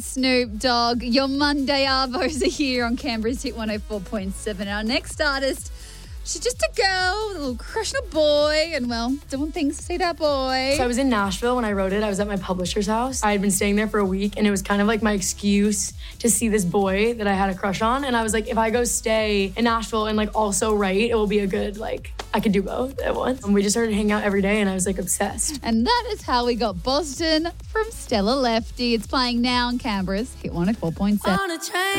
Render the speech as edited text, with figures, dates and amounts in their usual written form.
Snoop Dogg, your Monday Arvos are here on Canberra's Hit 104.7. Our next artist, she's just a girl with a little crush on a boy and, well, doing things to see that boy. So I was in Nashville when I wrote it. I was at my publisher's house. I had been staying there for a week, and it was kind of like my excuse to see this boy that I had a crush on. And I was like, if I go stay in Nashville and like also write, it will be a good, like, I could do both at once. And we just started hanging out every day, and I was like obsessed. And that is how we got Boston from Stella Lefty. It's playing now on Canberra's Hit 104.7. On a train.